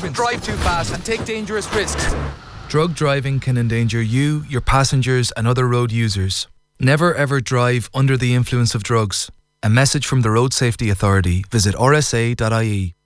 judgment, drive too fast and take dangerous risks. Drug driving can endanger you, your passengers and other road users. Never ever drive under the influence of drugs. A message from the Road Safety Authority. Visit rsa.ie.